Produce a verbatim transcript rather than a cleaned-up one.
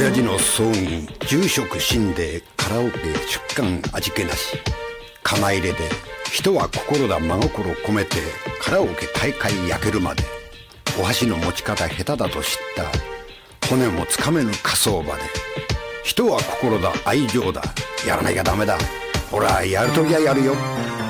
親父の葬儀住職死んでカラオケ出棺味気なし釜入れで人は心だ真心込めてカラオケ大会焼けるまでお箸の持ち方下手だと知った骨もつかめぬ火葬場で人は心だ愛情だやらなきゃダメだほらやるときはやるよ